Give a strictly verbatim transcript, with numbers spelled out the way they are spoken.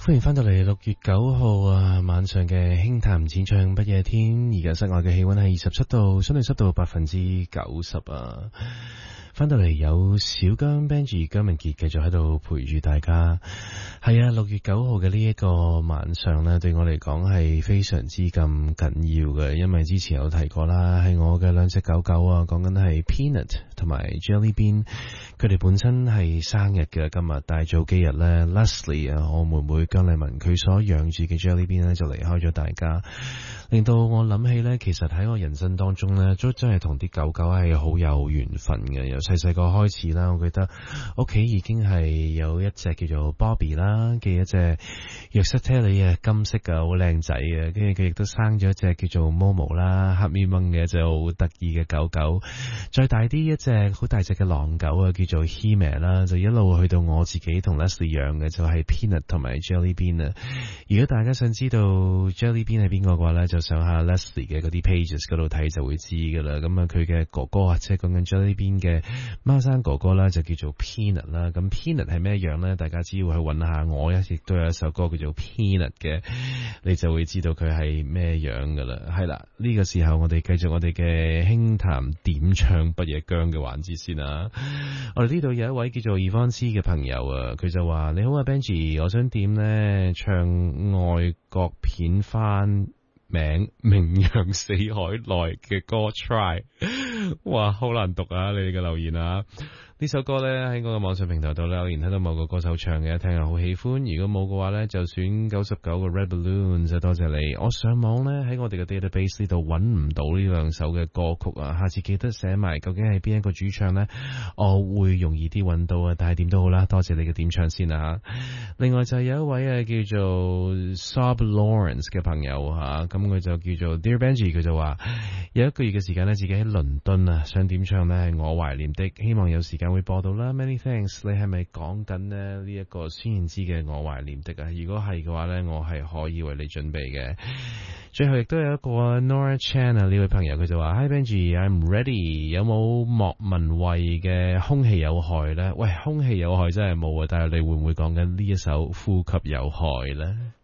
歡迎翻到嚟六月九號啊晚上嘅輕談淺唱不夜天，而家室外嘅氣溫係二十七度，相對濕度百分之九十啊。翻到嚟有小姜 Benji 姜明傑繼續喺度陪住大家。係啊，六月九號嘅呢一個晚上呢，對我嚟講係非常之咁緊要嘅，因為之前有提過啦，係我嘅兩隻狗狗啊，講緊係 Peanut 同埋 Jelly Bean，佢哋本身係生日嘅今日，但係早幾日呢 Leslie 啊，我妹妹姜麗文佢所養住嘅 Jelly Bean 呢就離開咗大家，令到我諗起呢，其實喺我人生當中呢，都真係同啲狗狗係好有緣分嘅。由細細個開始啦，我記得屋企已經係有一隻叫做 Bobby 啦嘅一隻約瑟車里嘅金色嘅好靚仔嘅，跟住佢亦都生咗一隻叫做 Momo 啦，黑咪掹嘅一隻好得意嘅狗狗。再大啲一隻好大隻嘅狼狗啊，叫做 Hime 啦，就一路去到我自己同 Leslie 養嘅就係 Peanut 同埋 Jelly Bean 啊。如果大家想知道 Jelly Bean 係邊個嘅話咧，就上下 Leslie 嘅嗰啲 pages 嗰度睇就會知噶啦。咁啊，佢嘅哥哥啊，即係講緊 Jelly Bean 嘅貓生哥哥啦，就叫做 Peanut 啦。咁 Peanut 係咩樣咧？大家只要去揾下，我一直都有一首歌叫做 Peanut 嘅，你就會知道佢係咩樣噶啦。係啦，呢個時候我哋繼續我哋嘅輕談點唱不夜薑嘅環節先啊。我哋呢度有一位叫做 Yvonne C 嘅朋友啊，佢就話：你好啊 Benji， 我想點咧唱外國片翻名名揚四海內嘅歌 Try。 哇，好難讀啊，你哋嘅留言啊。呢首歌咧喺我嘅網上平台度咧，留言睇到某個歌手唱嘅，聽下好喜歡。如果冇嘅話咧，就選九十九個 Red Balloons， 就多謝你。我上網咧喺我哋嘅 database 呢度揾唔到呢兩首嘅歌曲啊，下次記得寫埋究竟係邊一個主唱咧，我會容易啲揾到啊。但係點都好啦，多謝你嘅點唱先啊。另外就有一位啊叫做 Sob Lawrence 嘅朋友吓，咁佢就叫做 Dear Benji， 佢就話有一個月嘅時間咧，自己喺倫敦啊，想點唱咧係我懷念的，希望有時間會播到啦。Many thanks， 你係咪講緊呢呢一個孫燕姿嘅我懷念的啊？如果係嘅話呢，我係可以為你準備嘅。最後亦都有一個 Nora Chan 啊，呢位朋友佢就話 Hi Benji，I'm ready， 有冇莫文蔚嘅空氣有害呢？喂，空氣有害真係冇啊，但係你會唔會講緊呢一首呼吸有害呢？